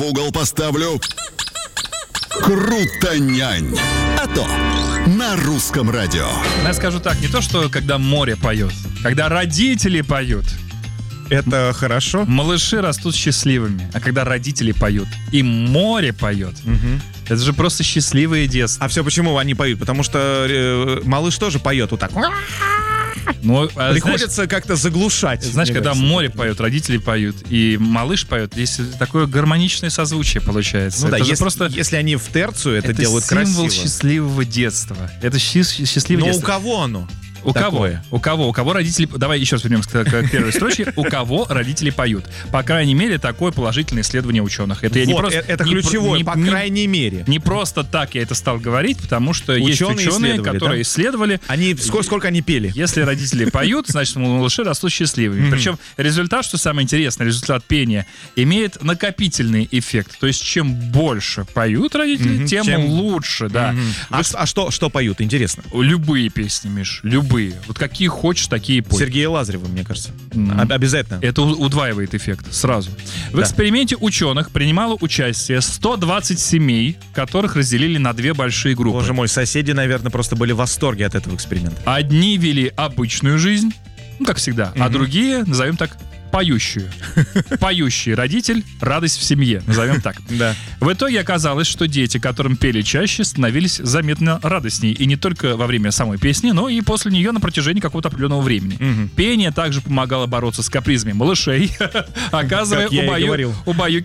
угол поставлю Крутонянь. А то на русском радио. Я скажу так, не то, что когда море поет, когда родители поют. Это хорошо. Малыши растут счастливыми. А когда родители поют и море поет, это же просто счастливое детство. А все почему они поют? Потому что малыш тоже поет вот так. Ну, Приходится как-то заглушать. Знаешь, когда море поет, родители поют, и малыш поет, здесь такое гармоничное созвучие получается. Ну да, это же если они в терцию это делают символ красиво. счастливого детства. Это счастливое Но детство. у кого оно? У такое? кого? У кого родители... Давай еще раз вернемся к первой строчке. У кого родители поют? По крайней мере, такое положительное исследование ученых. Это, я не Вот, просто, это ключевое, по крайней мере. Не просто так я это стал говорить, потому что есть ученые, которые исследовали. Они, сколько они пели? Если родители поют, значит, малыши растут счастливыми. Причем результат, что самое интересное, результат пения имеет накопительный эффект. То есть, чем больше поют родители, тем лучше, да. А что поют? Интересно. Любые песни, Миш, любые. Вот какие хочешь, такие пой. Сергея Лазарева, мне кажется. Обязательно. Это удваивает эффект сразу. В эксперименте ученых принимало участие 120 семей, которых разделили на две большие группы. Боже мой, соседи, наверное, просто были в восторге от этого эксперимента. Одни вели обычную жизнь, ну, как всегда, а другие, назовем так, поющую. Поющий родитель, радость в семье, назовем так. Да. В итоге оказалось, что дети, которым пели чаще, становились заметно радостнее. И не только во время самой песни, но и после нее на протяжении какого-то определенного времени. Пение также помогало бороться с капризами малышей, оказывая